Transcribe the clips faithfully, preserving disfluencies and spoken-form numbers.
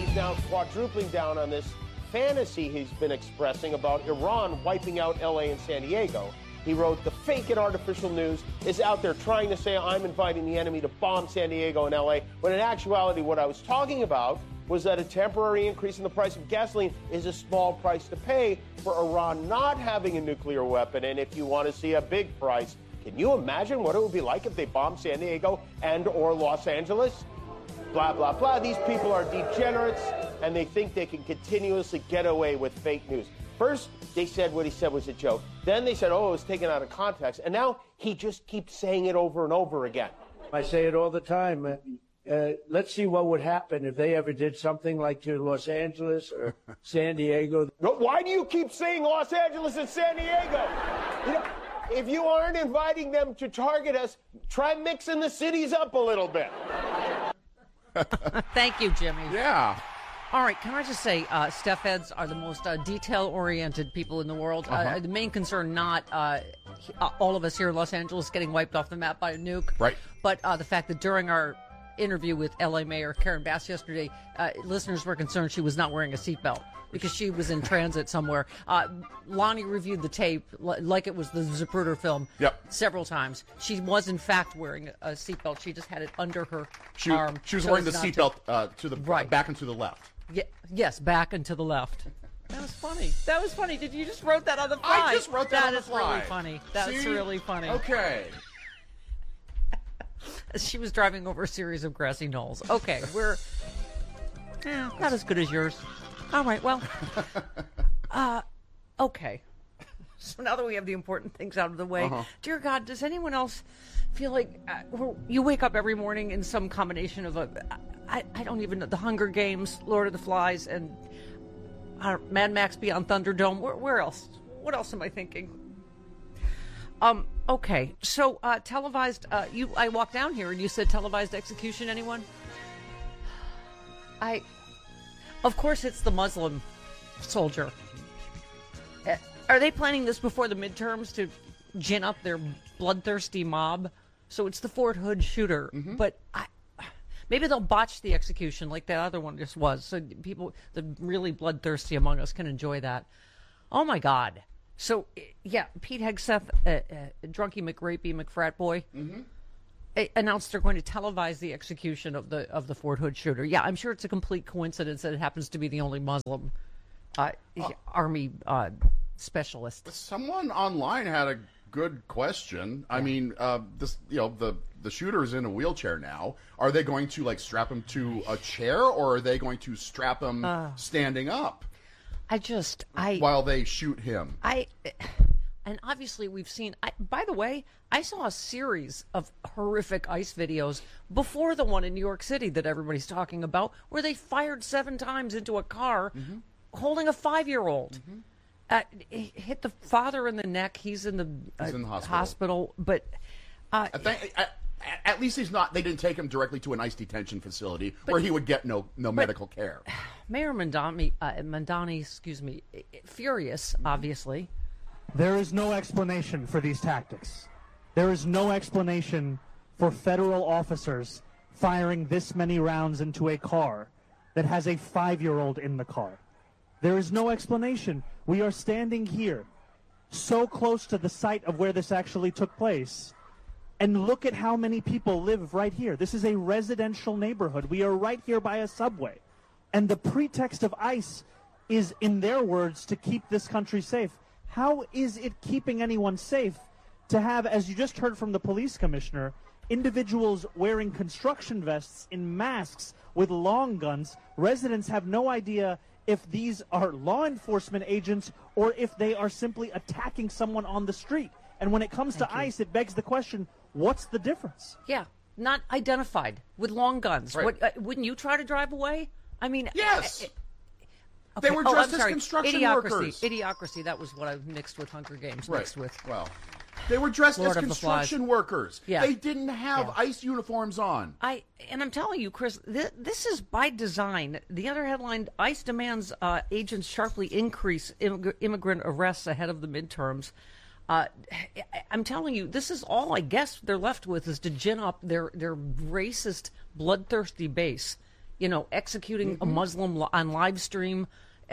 he's now quadrupling down on this fantasy he's been expressing about Iran wiping out L A and San Diego. He wrote, the fake and artificial news is out there trying to say I'm inviting the enemy to bomb San Diego and L A, when in actuality what I was talking about was that a temporary increase in the price of gasoline is a small price to pay for Iran not having a nuclear weapon. And if you want to see a big price, can you imagine what it would be like if they bombed San Diego and or Los Angeles? Blah, blah, blah. These people are degenerates, and they think they can continuously get away with fake news. First, they said what he said was a joke. Then they said, oh, it was taken out of context. And now he just keeps saying it over and over again. I say it all the time. Uh, uh, let's see what would happen if they ever did something like to Los Angeles or San Diego. No, why do you keep saying Los Angeles and San Diego? You know, if you aren't inviting them to target us, try mixing the cities up a little bit. Thank you, Jimmy. Yeah. All right, can I just say, uh, Steph heads are the most uh, detail-oriented people in the world. Uh-huh. Uh, the main concern, not uh, uh, all of us here in Los Angeles getting wiped off the map by a nuke, right? But uh, the fact that during our interview with L A Mayor Karen Bass yesterday, uh, listeners were concerned she was not wearing a seatbelt because she was in transit somewhere. Uh, Lonnie reviewed the tape like it was the Zapruder film yep. several times. She was, in fact, wearing a seatbelt. She just had it under her she, arm. She was wearing the seatbelt to, uh, to the right. back and to the left. Yeah, yes, back and to the left. That was funny. That was funny. Did you just wrote that on the fly? I just wrote that, that on the fly. That is really funny. That's See? really funny. Okay. She was driving over a series of grassy knolls. Okay, we're eh, not as good as yours. All right, well, uh, okay. So now that we have the important things out of the way, uh-huh. Dear God, does anyone else feel like uh, you wake up every morning in some combination of a, I, I don't even know, the Hunger Games, Lord of the Flies, and uh, Mad Max Beyond Thunderdome? Where, where else? What else am I thinking? Um. Okay. So uh, televised. Uh, you. I walked down here and you said televised execution. Anyone? I. Of course, it's the Muslim soldier. Uh, are they planning this before the midterms to gin up their bloodthirsty mob? So it's the Fort Hood shooter. Mm-hmm. But I, maybe they'll botch the execution like that other one just was. So people, the really bloodthirsty among us, can enjoy that. Oh my God. So, yeah, Pete Hegseth, uh, uh, Drunky McRapey McFrat Boy, mm-hmm. a- announced they're going to televise the execution of the of the Fort Hood shooter. Yeah, I'm sure it's a complete coincidence that it happens to be the only Muslim uh, uh, army uh, specialist. Someone online had a good question. Yeah. I mean, uh, this you know the the shooter is in a wheelchair now. Are they going to like strap him to a chair, or are they going to strap him uh. standing up? I just, I... While they shoot him. I, and obviously we've seen, I, by the way, I saw a series of horrific ICE videos before the one in New York City that everybody's talking about, where they fired seven times into a car mm-hmm. holding a five-year-old. Mm-hmm. Uh, hit the father in the neck. He's in the, uh, he's in the hospital. hospital. But... Uh, I think... I, At least he's not. They didn't take him directly to an ICE detention facility but, where he would get no no medical care. Mayor Mandani, uh, Mandani, excuse me, furious, obviously. There is no explanation for these tactics. There is no explanation for federal officers firing this many rounds into a car that has a five-year-old in the car. There is no explanation. We are standing here, so close to the site of where this actually took place. And look at how many people live right here. This is a residential neighborhood. We are right here by a subway. And the pretext of ICE is, in their words, to keep this country safe. How is it keeping anyone safe to have, as you just heard from the police commissioner, individuals wearing construction vests in masks with long guns? Residents have no idea if these are law enforcement agents or if they are simply attacking someone on the street. And when it comes Thank to you. ICE, it begs the question, what's the difference? Yeah, not identified with long guns. Right. What, uh, wouldn't you try to drive away? I mean, yes. I, I, okay. They were oh, dressed I'm as sorry. construction Idiocracy. workers. Idiocracy. That was what I mixed with Hunger Games. Right. Mixed with. Well, they were dressed Lord as construction workers. Yeah. They didn't have yeah. ICE uniforms on. I and I'm telling you, Chris, th- this is by design. The other headline: ICE demands uh, agents sharply increase immig- immigrant arrests ahead of the midterms. Uh, I'm telling you, this is all I guess they're left with is to gin up their, their racist, bloodthirsty base you know, executing Mm-hmm. a Muslim li- on live stream.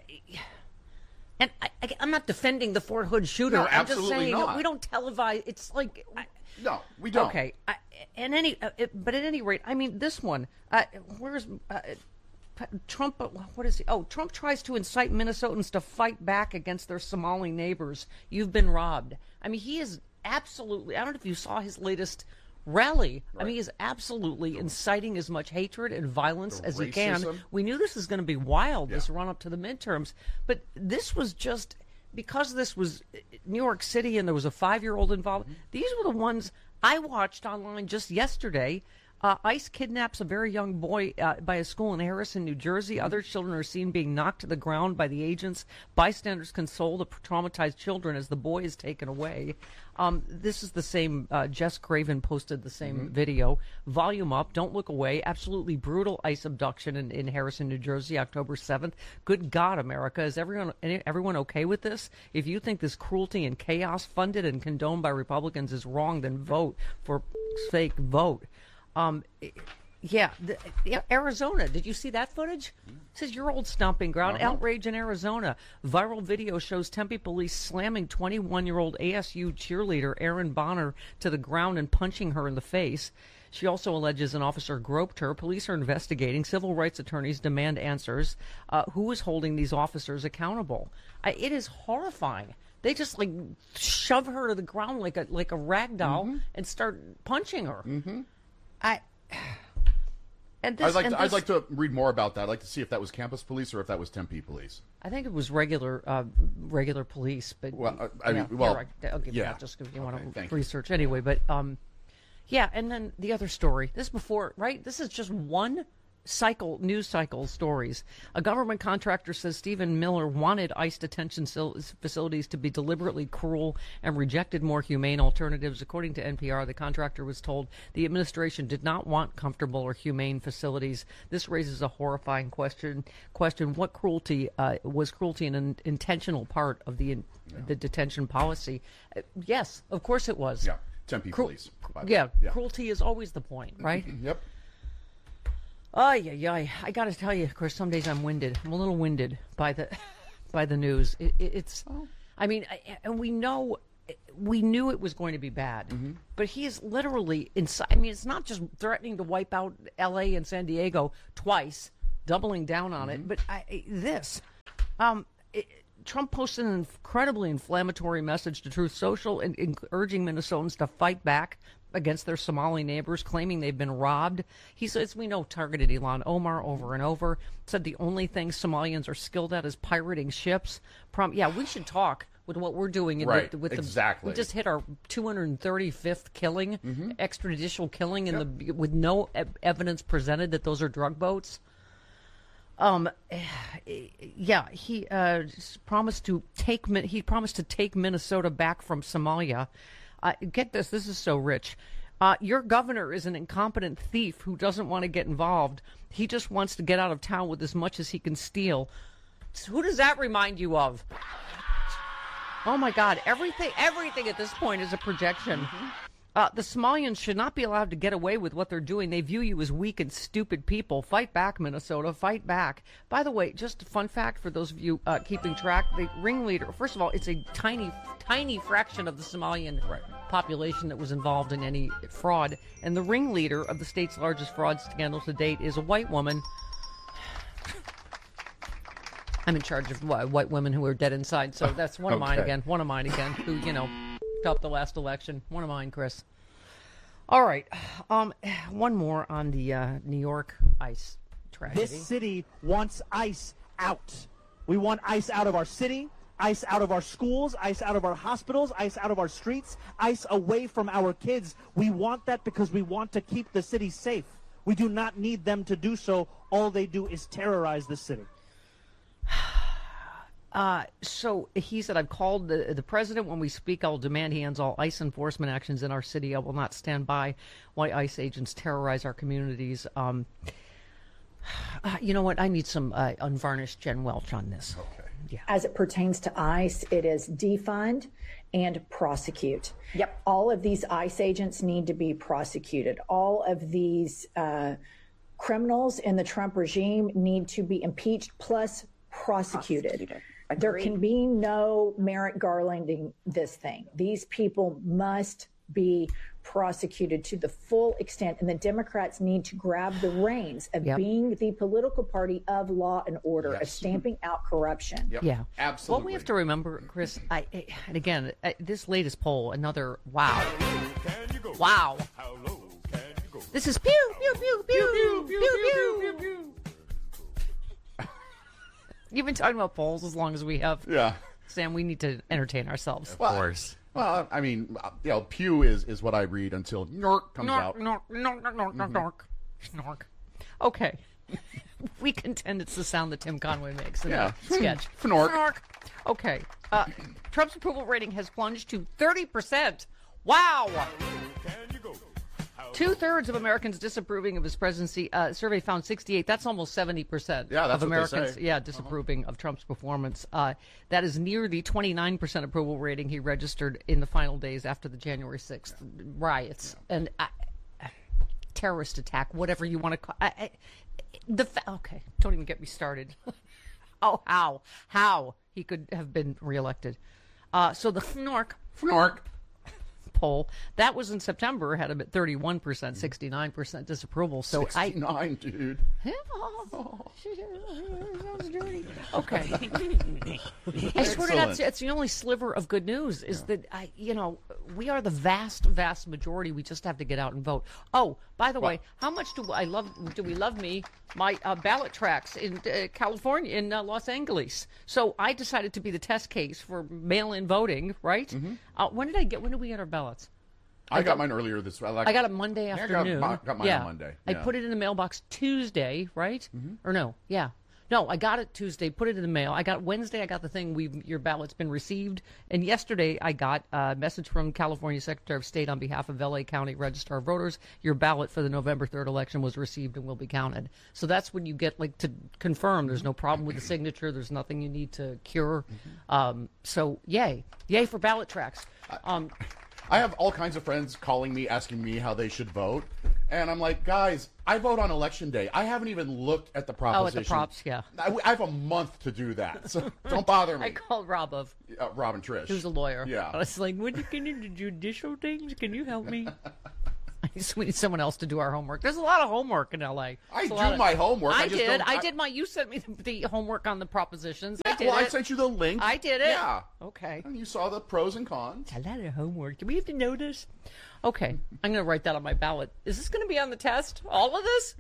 And I, I, I'm not defending the Fort Hood shooter. No, I'm just absolutely saying not. we don't televise. It's like. I, No, we don't. Okay, I, and any, uh, it, but at any rate, I mean, this one. Uh, where's uh, Trump? uh, What is he? Oh, Trump tries to incite Minnesotans to fight back against their Somali neighbors. You've been robbed. I mean, he is absolutely. I don't know if you saw his latest rally. I mean, he is absolutely inciting as much hatred and violence The as he can. racism. We knew this was going to be wild. This Yeah. run up to the midterms, but this was just. Because this was New York City and there was a five-year-old involved, Mm-hmm. these were the ones I watched online just yesterday. Uh, ICE kidnaps a very young boy uh, by a school in Harrison, New Jersey. Mm-hmm. Other children are seen being knocked to the ground by the agents. Bystanders console the traumatized children as the boy is taken away. Um, this is the same. Uh, Jess Craven posted the same Mm-hmm. video. Volume up. Don't look away. Absolutely brutal ICE abduction in, in Harrison, New Jersey, October seventh. Good God, America. Is everyone everyone okay with this? If you think this cruelty and chaos funded and condoned by Republicans is wrong, then vote. For sake, vote. Um, yeah, the, yeah, Arizona. Did you see that footage? This is your old stomping ground. Uh-huh. Outrage in Arizona. Viral video shows Tempe police slamming twenty-one-year-old A S U cheerleader Erin Bonner to the ground and punching her in the face. She also alleges an officer groped her. Police are investigating. Civil rights attorneys demand answers. Uh, who is holding these officers accountable? I, it is horrifying. They just like shove her to the ground like a like a rag doll Mm-hmm. and start punching her. Mm-hmm. I and this, I'd like and to, I'd this- like to read more about that. I'd like to see if that was campus police or if that was Tempe police. I think it was regular uh, regular police, but Well, uh, I yeah, mean, well, here, I- I'll give you yeah. that just if you Okay, want thank to you. research anyway. But um, yeah, and then the other story. This before, right? This is just one cycle, news cycle stories. A government contractor says Stephen Miller wanted ICE detention sil- facilities to be deliberately cruel and rejected more humane alternatives. According to N P R, the contractor was told the administration did not want comfortable or humane facilities. This raises a horrifying question. Question: What cruelty uh, was cruelty an in- intentional part of the in- the detention policy? Uh, yes, of course it was. Yeah, Tempe Cru- police. by the Yeah, way. yeah. cruelty is always the point, right? Yep. Ay, ay, ay. I got to tell you, of course, some days I'm winded. I'm a little winded by the by the news. It, it, it's, I mean, I, and we know, we knew it was going to be bad, but he is literally inside. I mean, it's not just threatening to wipe out L A and San Diego twice, doubling down on it, but I, this. Um, it, Trump posted an incredibly inflammatory message to Truth Social and, and urging Minnesotans to fight back against their Somali neighbors, claiming they've been robbed. He says, we know, targeted Ilhan Omar over and over, said the only thing Somalians are skilled at is pirating ships. Prom- yeah, we should talk with what we're doing. In Right, the, with exactly. The, we just hit our two hundred thirty-fifth killing, extrajudicial killing, in the with no e- evidence presented that those are drug boats. Um, yeah, he uh, promised to take Min- he promised to take Minnesota back from Somalia. Uh, get this, this is so rich. Uh, your governor is an incompetent thief who doesn't want to get involved. He just wants to get out of town with as much as he can steal. So who does that remind you of? Oh my God! Everything, everything at this point is a projection. Uh, the Somalians should not be allowed to get away with what they're doing. They view you as weak and stupid people. Fight back, Minnesota. Fight back. By the way, just a fun fact for those of you uh, keeping track, the ringleader, first of all, it's a tiny, tiny fraction of the Somalian Right. population that was involved in any fraud. And the ringleader of the state's largest fraud scandal to date is a white woman. I'm in charge of uh, white women who are dead inside, so that's one of mine Okay. again. One of mine again, who, you know, helped the last election. One of mine, Chris. All right. Um, one more on the uh, New York ICE tragedy. This city wants ICE out. We want ICE out of our city, ICE out of our schools, ICE out of our hospitals, ICE out of our streets, ICE away from our kids. We want that because we want to keep the city safe. We do not need them to do so. All they do is terrorize the city. Uh, so he said, I've called the, the president. When we speak, I'll demand he ends all ICE enforcement actions in our city. I will not stand by while ICE agents terrorize our communities. Um, uh, you know what? I need some uh, unvarnished Jen Welch on this. Okay. Yeah. As it pertains to ICE, it is defund and prosecute. Yep. All of these ICE agents need to be prosecuted. All of these uh, criminals in the Trump regime need to be impeached plus prosecuted. prosecuted. There can be no Merrick Garlanding this thing. These people must be prosecuted to the full extent, and the Democrats need to grab the reins of yep. being the political party of law and order, yes. of stamping out corruption. Yep. Yeah, absolutely. What we have to remember, Chris, I, I, and again, I, this latest poll, another wow, wow. This is pew pew pew pew pew pew pew pew pew. You've been talking about polls as long as we have. Yeah, Sam, we need to entertain ourselves. Of course. Well, I mean, you know, Pew is, is what I read until Nork comes nork, out. Nork, nork, nork, nork, mm-hmm. nork, nork. Okay. We contend it's the sound that Tim Conway makes in yeah. the sketch. Fnork. Fnork. Okay. Uh, Trump's approval rating has plunged to thirty percent. Wow. Two-thirds of Americans disapproving of his presidency. Uh, survey found sixty-eight. That's almost seventy percent yeah, that's of what Americans they say. yeah, disapproving uh-huh. of Trump's performance. Uh, that is near the twenty-nine percent approval rating he registered in the final days after the January sixth yeah. riots. Yeah. And uh, terrorist attack, whatever you want to call it. I, I, the fa- okay, don't even get me started. Oh, how? How he could have been reelected. Uh, so the Fnork. Fnork. Poll that was in September had him at thirty-one percent, sixty-nine percent disapproval. So sixty-nine, I, dude. Oh, sounds dirty. Okay. I swear to God, it's the only sliver of good news is yeah. that I, you know, we are the vast, vast majority. We just have to get out and vote. Oh, by the well, way, how much do I love? Do we love me? My uh, ballot tracks in uh, California, in uh, Los Angeles. So I decided to be the test case for mail-in voting. Right? Mm-hmm. Uh, when did I get? When did we get our ballots? I, I got, got mine earlier this week. Like, I got it Monday afternoon. I got, got mine yeah. on Monday. Yeah. Yeah. I put it in the mailbox Tuesday, right? Mm-hmm. Or no? Yeah. No, I got it Tuesday, put it in the mail. I got Wednesday, I got the thing, we've, your ballot's been received. And yesterday, I got a message from California Secretary of State on behalf of L A County Registrar of Voters. Your ballot for the November third election was received and will be counted. So that's when you get, like, to confirm there's no problem with the signature. There's nothing you need to cure. Mm-hmm. Um, so, yay. Yay for ballot tracks. Um, I have all kinds of friends calling me, asking me how they should vote. And I'm like, guys, I vote on election day. I haven't even looked at the proposition. Oh, at the props, yeah. I, I have a month to do that, so don't bother me. I called Rob of. Uh, Rob and Trish. Who's a lawyer. Yeah. I was like, what can you do, judicial things? Can you help me? We need someone else to do our homework. There's a lot of homework in L A. I There's do of, my homework. I, I just did. don't, I, I did my. You sent me the, the homework on the propositions. Yeah, I did well, it. I sent you the link. I did it. Yeah. Okay. And you saw the pros and cons. A lot of homework. Do we have to know this? Okay. I'm going to write that on my ballot. Is this going to be on the test? All of this?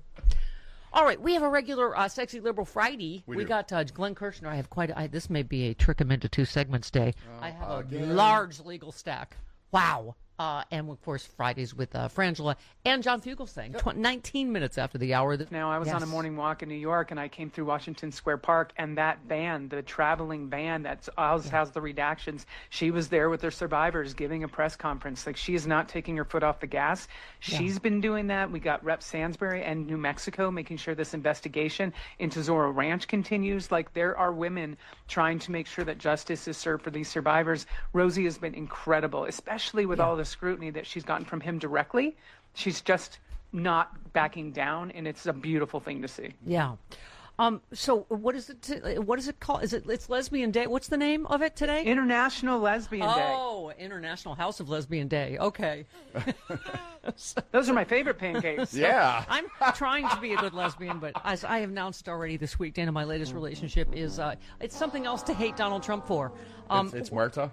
All right, we have a regular uh, Sexy Liberal Friday. We, we do. got uh, Glenn Kirshner. I have quite a, I, this may be a trick him into two segments day. Uh, I have a again. large legal stack. Wow. Uh, and, of course, Fridays with uh, Frangela and John Fugelsang, tw- nineteen minutes after the hour. That, now, I was yes. on a morning walk in New York, and I came through Washington Square Park, and that band, the traveling band that always yeah. has the redactions, she was there with their survivors giving a press conference. Like, she is not taking her foot off the gas. She's yeah. been doing that. We got Rep Sansbury and New Mexico making sure this investigation into Zorro Ranch continues. Like, there are women trying to make sure that justice is served for these survivors. Rosie has been incredible, especially with yeah. all the scrutiny that she's gotten from him directly. She's just not backing down, and it's a beautiful thing to see. Yeah. Um, so what is it? T- what is it called? Is it? It's Lesbian Day. What's the name of it today? International Lesbian Day. Oh, International House of Lesbian Day. Okay. Those are my favorite pancakes. So yeah. I'm trying to be a good lesbian, but as I have announced already this week, Dana, my latest relationship is uh, it's something else to hate Donald Trump for. Um, it's, it's Muerta.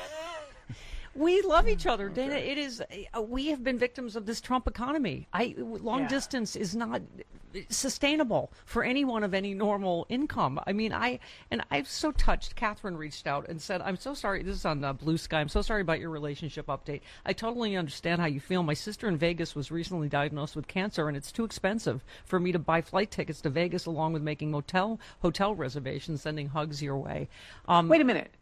We love each other, Dana. It is. Uh, we have been victims of this Trump economy. I long yeah. distance is not sustainable for anyone of any normal income. I mean, I and I'm so touched. Catherine reached out and said, "I'm so sorry. This is on uh, Blue Sky. I'm so sorry about your relationship update. I totally understand how you feel. My sister in Vegas was recently diagnosed with cancer, and it's too expensive for me to buy flight tickets to Vegas, along with making motel hotel reservations. Sending hugs your way." Um, Wait a minute.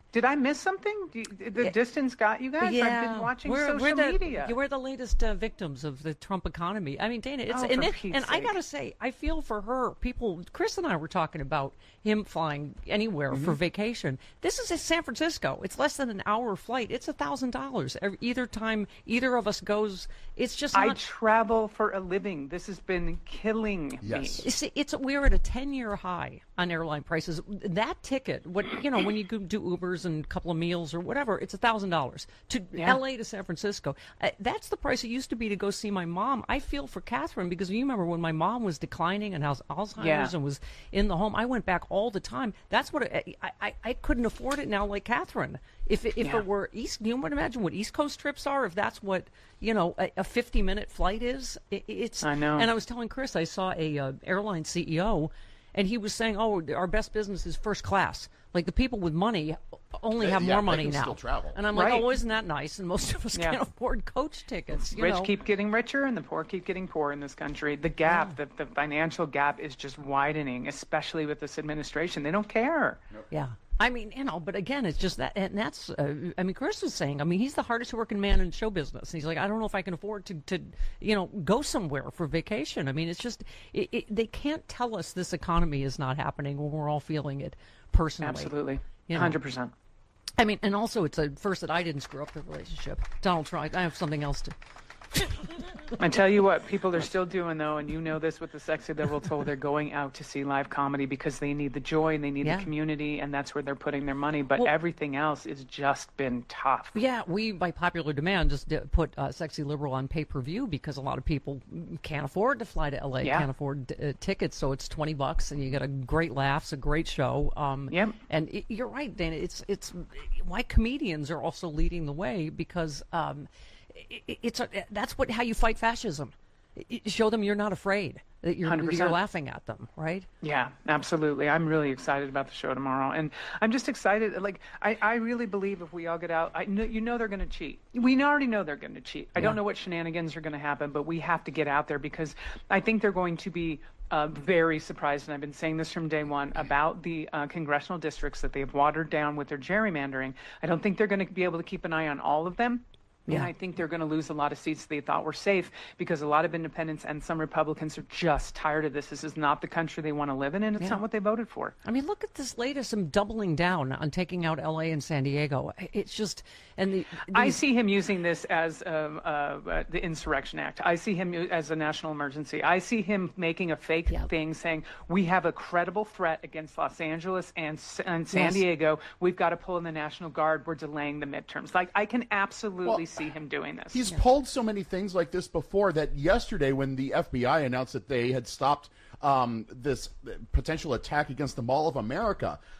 Did I miss something? Do you, the yeah. distance got you guys? Yeah. I've been watching we're, social we're the, media. We're the latest uh, victims of the Trump economy. I mean, Dana, it's oh, and, it, and sake. I gotta say, I feel for her. People, Chris and I were talking about him flying anywhere mm-hmm. for vacation. This is in San Francisco. It's less than an hour flight. It's a thousand dollars either time either of us goes. It's just not... I travel for a living. This has been killing yes. me. See, it's we're at a ten-year high on airline prices. That ticket, what you know, when you do Ubers and a couple of meals or whatever, it's a thousand dollars to yeah. L A to San Francisco. Uh, that's the price it used to be to go see my mom. I feel for Catherine because you remember when my mom was declining and has Alzheimer's yeah. and was in the home. I went back all the time. That's what it, I, I I couldn't afford it now like Catherine. If it, if yeah. it were East, you would imagine what East Coast trips are. If that's what you know, a, a fifty-minute flight is. It, it's. I know. And I was telling Chris, I saw a uh, airline C E O, and he was saying, "Oh, our best business is first class. Like the people with money only have yeah, more money they can now." Still travel. And I'm like, right. "Oh, isn't that nice?" And most of us yeah. can't afford coach tickets. You Rich know? keep getting richer, and the poor keep getting poor in this country. The gap, yeah. the the financial gap, is just widening, especially with this administration. They don't care. Nope. Yeah. I mean, you know, but again, it's just that, and that's, uh, I mean, Chris was saying, I mean, he's the hardest working man in show business. And he's like, I don't know if I can afford to, to you know, go somewhere for vacation. I mean, it's just, it, it, they can't tell us this economy is not happening when we're all feeling it personally. Absolutely. You know? one hundred percent. I mean, and also it's a first that I didn't screw up the relationship. Donald Trump, I have something else to. I tell you what, people are still doing, though, and you know this with the Sexy Liberal Toll, they're going out to see live comedy because they need the joy and they need yeah. the community, and that's where they're putting their money. But well, everything else has just been tough. Yeah, we, by popular demand, just did put uh, Sexy Liberal on pay-per-view because a lot of people can't afford to fly to L A, yeah. can't afford uh, tickets, so it's twenty bucks, and you get a great laughs, a great show. Um, yep. And it, you're right, Dana, it's, it's why comedians are also leading the way because... Um, It's a, that's what how you fight fascism. Show them you're not afraid, that you're, you're laughing at them, right? Yeah, absolutely. I'm really excited about the show tomorrow, and I'm just excited. Like I, I really believe if we all get out, I know you know they're going to cheat. We already know they're going to cheat. I yeah. don't know what shenanigans are going to happen, but we have to get out there because I think they're going to be uh, very surprised. And I've been saying this from day one about the uh, congressional districts that they've watered down with their gerrymandering. I don't think they're going to be able to keep an eye on all of them. Yeah. And I think they're going to lose a lot of seats they thought were safe because a lot of independents and some Republicans are just tired of this. This is not the country they want to live in, and it's yeah. not what they voted for. I mean, look at this latest, him doubling down on taking out L A and San Diego. It's just, and the... These... I see him using this as um, uh, the Insurrection Act. I see him as a national emergency. I see him making a fake yeah. thing saying, we have a credible threat against Los Angeles and, and San yes. Diego. We've got to pull in the National Guard. We're delaying the midterms. Like, I can absolutely well, see him doing this. He's yeah. pulled so many things like this before that yesterday when the F B I announced that they had stopped um, this potential attack against the Mall of America,